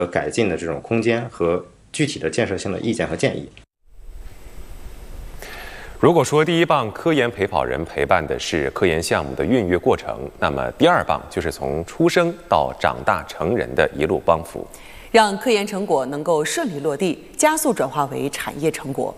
改进的这种空间和具体的建设性的意见和建议。 如果说第一棒科研陪跑人陪伴的是科研项目的孕育过程，那么第二棒就是从出生到长大成人的一路帮扶， 让科研成果能够顺利落地，加速转化为产业成果。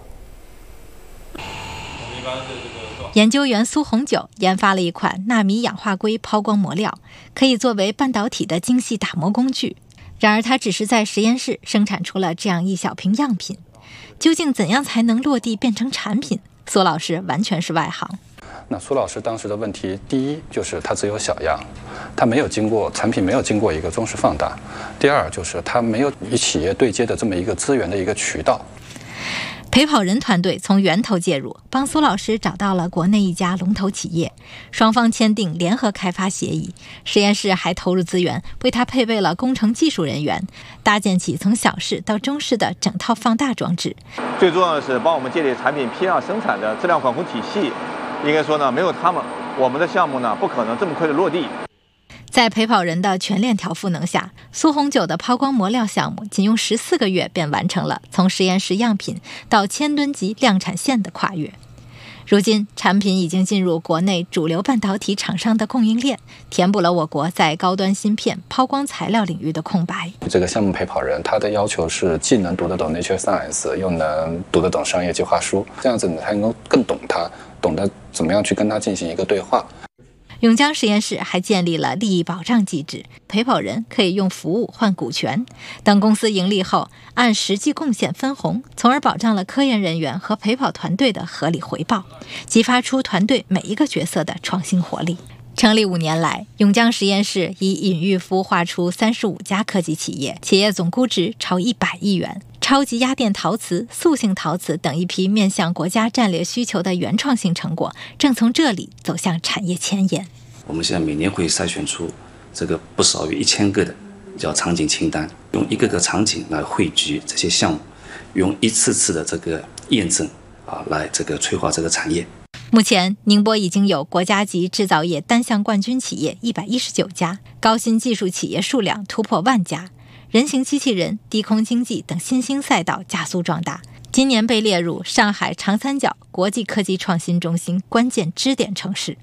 研究员苏红九研发了一款纳米氧化硅抛光磨料，可以作为半导体的精细打磨工具。然而，他只是在实验室生产出了这样一小瓶样品，究竟怎样才能落地变成产品？苏老师完全是外行。 那苏老师当时的问题，第一就是它只有小样，它没有经过产品没有经过一个中视放大；第二就是它没有与企业对接的这么一个资源的一个渠道。 陪跑人团队从源头介入，帮苏老师找到了国内一家龙头企业，双方签订联合开发协议。实验室还投入资源，为他配备了工程技术人员，搭建起从小室到中室的整套放大装置。 最重要的是帮我们建立产品批量生产的质量管控体系。应该说呢，没有他们，我们的项目呢不可能这么快的落地。 在陪跑人的全链条赋能下，苏红九的抛光磨料项目仅用14个月便完成了从实验室样品到1000吨级量产线的跨越。如今，产品已经进入国内主流半导体厂商的供应链，填补了我国在高端芯片抛光材料领域的空白。 这个项目陪跑人，他的要求是既能读得懂 Nature Science， 又能读得懂商业计划书，这样子你才能够更懂他，懂得怎么样去跟他进行一个对话。 永江实验室还建立了利益保障机制，陪跑人可以用服务换股权，等公司盈利后按实际贡献分红，从而保障了科研人员和陪跑团队的合理回报，激发出团队每一个角色的创新活力。成立5年来，永江实验室已引育孵化出35家科技企业，企业总估值超100亿元。超级压电陶瓷、塑性陶瓷等一批面向国家战略需求的原创性成果，正从这里走向产业前沿。 我们现在每年会筛选出这个不少于1000个的叫场景清单，用一个个场景来汇聚这些项目，用一次次的这个验证来这个催化这个产业。 目前，宁波已经有国家级制造业单项冠军企业119家，高新技术企业数量突破10000家。人形机器人、低空经济等新兴赛道加速壮大，今年被列入上海长三角国际科技创新中心关键支点城市。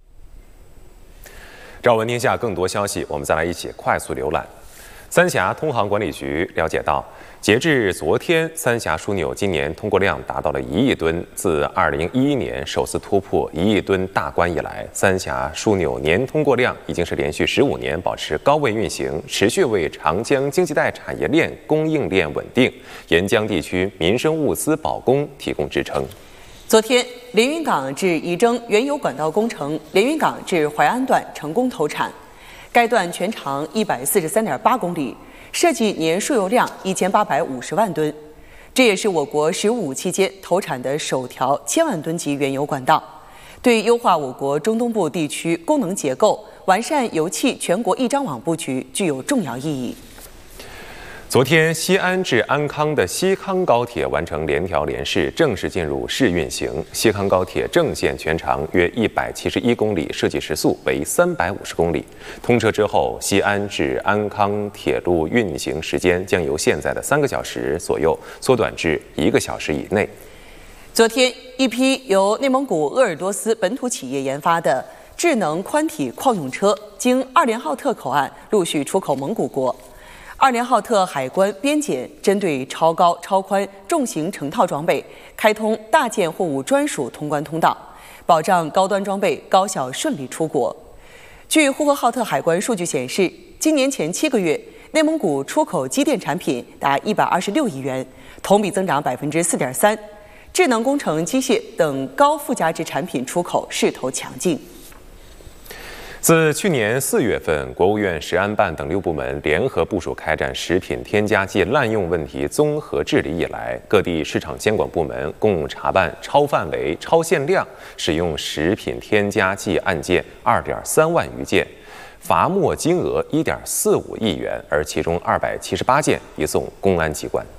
朝闻天下更多消息，我们再来一起快速浏览。三峡通航管理局了解到，截至昨天，三峡枢纽今年通过量达到了1亿吨。自2011年首次突破1亿吨大关以来，三峡枢纽年通过量已经是连续15年保持高位运行，持续为长江经济带产业链供应链稳定、沿江地区民生物资保供提供支撑。 昨天，连云港至仪征原油管道工程连云港至淮安段成功投产，该段全长143.8公里，设计年输油量1850万吨，这也是我国“十五”期间投产的首条1000万吨级原油管道，对优化我国中东部地区功能结构、完善油气全国一张网布局具有重要意义。 昨天，西安至安康的西康高铁完成联调联试，正式进入试运行。西康高铁正线全长约171公里，设计时速为350公里。通车之后，西安至安康铁路运行时间将由现在的3个小时左右缩短至1个小时以内。 昨天，一批由内蒙古鄂尔多斯本土企业研发的智能宽体矿用车，经2连浩特口岸陆续出口蒙古国。2连浩特海关边检针对超高、超宽重型成套装备，开通大件货物专属通关通道，保障高端装备高效顺利出国。据呼和浩特海关数据显示，今年前7个月，内蒙古出口机电产品达126亿元，同比增长4.3%。智能工程机械等高附加值产品出口势头强劲。 自去年4月份，国务院食安办等6部门联合部署开展食品添加剂滥用问题综合治理以来，各地市场监管部门共查办超范围、超限量使用食品添加剂案件2.3万余件，罚没金额1.45亿元，而其中278件移送公安机关。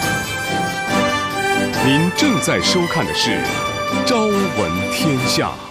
您正在收看的是《朝闻天下》。